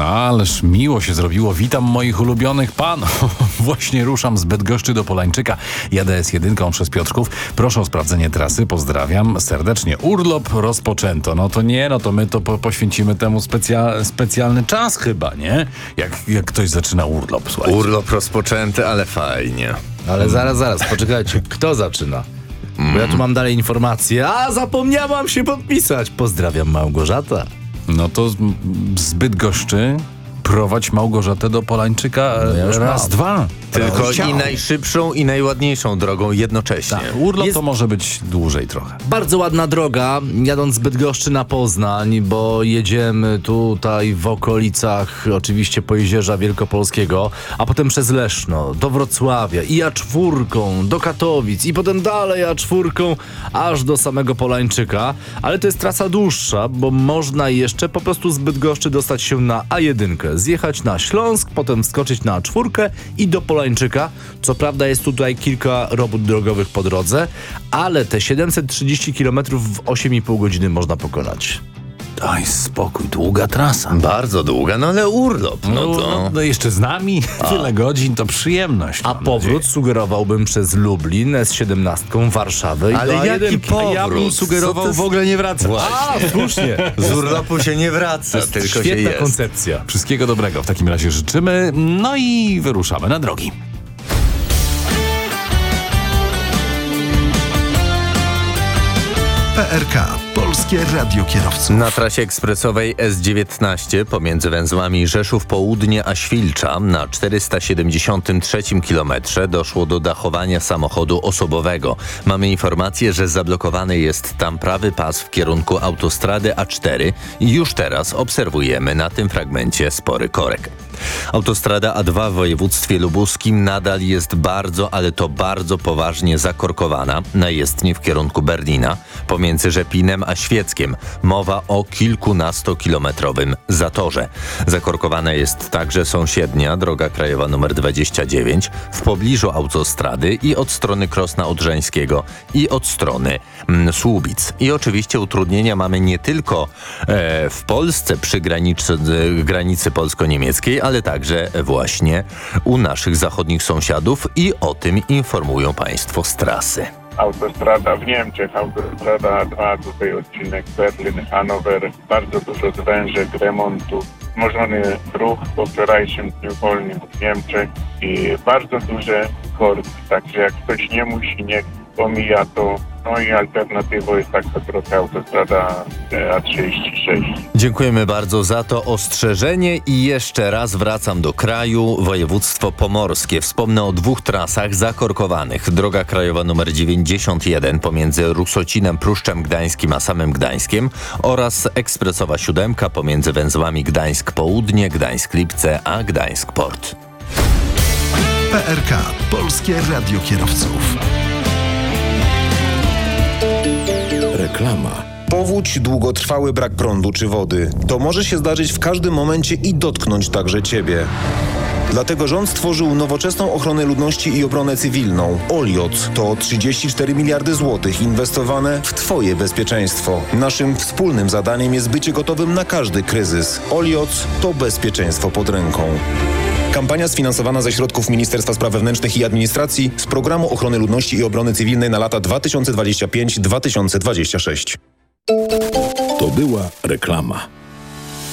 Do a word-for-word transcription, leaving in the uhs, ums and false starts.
No ależ miło się zrobiło. Witam moich ulubionych panów. Właśnie ruszam z Bydgoszczy do Polańczyka. Jadę S jeden przez Piotrków. Proszę o sprawdzenie trasy. Pozdrawiam serdecznie. Urlop rozpoczęto. No to nie, no to my to po- poświęcimy temu specja- specjalny czas chyba, nie? Jak, jak ktoś zaczyna urlop, słuchajcie. Urlop rozpoczęty, ale fajnie. Ale zaraz, zaraz, poczekajcie. Kto zaczyna? Bo ja tu mam dalej informacje. A, zapomniałam się podpisać. Pozdrawiam, Małgorzata. No to z, z Bydgoszczy prowadź Małgorzatę do Polańczyka No ja już raz, mam. dwa. Tylko Ciao. i najszybszą, i najładniejszą drogą jednocześnie. Tak, urlop Jest- to może być dłużej trochę. Bardzo ładna droga, jadąc z Bydgoszczy na Poznań, bo jedziemy tutaj w okolicach oczywiście Pojezierza Wielkopolskiego, a potem przez Leszno, do Wrocławia i A cztery do Katowic i potem dalej A cztery aż do samego Polańczyka, ale to jest trasa dłuższa, bo można jeszcze po prostu z Bydgoszczy dostać się na A jeden, zjechać na Śląsk, potem wskoczyć na A cztery i do Polańczyka. Co prawda jest tutaj kilka robót drogowych po drodze, ale te siedemset trzydzieści kilometrów w osiem i pół godziny można pokonać. Daj spokój, długa trasa. Bardzo długa, no ale urlop, no No, to... no, no jeszcze z nami tyle godzin, to przyjemność. A mam powrót nadzieję. sugerowałbym przez Lublin, S siedemnaście, Warszawę i Ale do A jeden. jaki powrót? Ja bym sugerował Co to jest- w ogóle nie wracać. A, słusznie. Z urlopu się nie wraca, tylko się Świetna jest. koncepcja. Wszystkiego dobrego w takim razie życzymy, no i wyruszamy na drogi. P R K. Polskie Radio Kierowców. Na trasie ekspresowej S dziewiętnaście pomiędzy węzłami Rzeszów Południe a Świlcza na czterysta siedemdziesiątym trzecim kilometrze doszło do dachowania samochodu osobowego. Mamy informację, że zablokowany jest tam prawy pas w kierunku autostrady A cztery i już teraz obserwujemy na tym fragmencie spory korek. Autostrada A dwa w województwie lubuskim nadal jest bardzo, ale to bardzo poważnie zakorkowana na jezdni w kierunku Berlina pomiędzy Rzepinem a Świeckiem. Mowa o kilkunastokilometrowym zatorze. Zakorkowana jest także sąsiednia droga krajowa nr dwadzieścia dziewięć w pobliżu autostrady i od strony Krosna Odrzańskiego i od strony mm, Słubic. I oczywiście utrudnienia mamy nie tylko e, w Polsce przy granicy, e, granicy polsko-niemieckiej, ale także właśnie u naszych zachodnich sąsiadów i o tym informują Państwo z trasy. Autostrada w Niemczech, autostrada A dwa, tutaj odcinek Berlin-Hanower, bardzo dużo zwężek, remontów, wzmożony ruch po wczorajszym dniu wolnym w Niemczech i bardzo duże korki, także jak ktoś nie musi, niech pomija to. No i alternatywą jest taka trochę autostrada A trzydzieści sześć. Dziękujemy bardzo za to ostrzeżenie i jeszcze raz wracam do kraju. Województwo pomorskie. Wspomnę o dwóch trasach zakorkowanych. Droga krajowa nr dziewięćdziesiąt jeden pomiędzy Rusocinem, Pruszczem Gdańskim a samym Gdańskiem oraz ekspresowa siódemka pomiędzy węzłami Gdańsk Południe, Gdańsk Lipce a Gdańsk Port. P R K. Polskie Radio Kierowców. Reklama. Powódź, długotrwały brak prądu czy wody. To może się zdarzyć w każdym momencie i dotknąć także Ciebie. Dlatego rząd stworzył nowoczesną ochronę ludności i obronę cywilną. Oliot to trzydzieści cztery miliardy złotych inwestowane w Twoje bezpieczeństwo. Naszym wspólnym zadaniem jest bycie gotowym na każdy kryzys. Oliot to bezpieczeństwo pod ręką. Kampania sfinansowana ze środków Ministerstwa Spraw Wewnętrznych i Administracji z Programu Ochrony Ludności i Obrony Cywilnej na lata dwa tysiące dwudziesty piąty do dwa tysiące dwudziestego szóstego. To była reklama.